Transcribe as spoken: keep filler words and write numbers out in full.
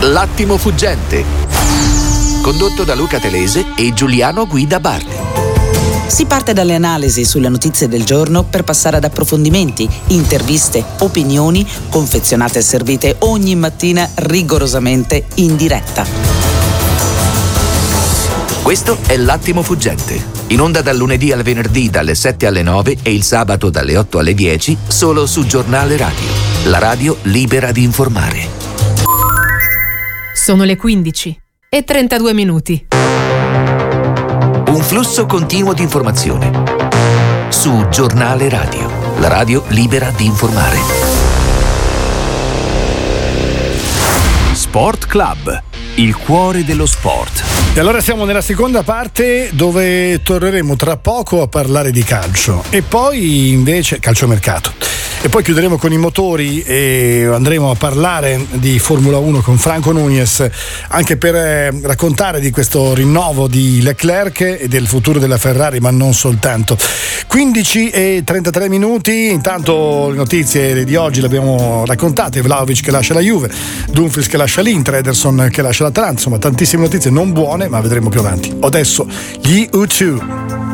L'attimo fuggente, condotto da Luca Telese e Giuliano Guida Bardi. Si parte dalle analisi sulle notizie del giorno per passare ad approfondimenti, interviste, opinioni, confezionate e servite ogni mattina rigorosamente in diretta. Questo è L'attimo fuggente, in onda dal lunedì al venerdì dalle sette alle nove e il sabato dalle otto alle dieci, solo su Giornale Radio, la radio libera di informare. Sono le quindici e trentadue minuti. Un flusso continuo di informazione su Giornale Radio, la radio libera di informare. Sport Club, il cuore dello sport. E allora siamo nella seconda parte, dove torneremo tra poco a parlare di calcio e poi invece calciomercato. E poi chiuderemo con i motori e andremo a parlare di Formula uno con Franco Nunez, anche per eh, raccontare di questo rinnovo di Leclerc e del futuro della Ferrari, ma non soltanto. quindici e trentatré minuti, intanto le notizie di oggi le abbiamo raccontate: Vlahovic che lascia la Juve, Dumfries che lascia l'Inter, Ederson che lascia l'Atalanta, insomma tantissime notizie non buone, ma vedremo più avanti. Adesso gli U due.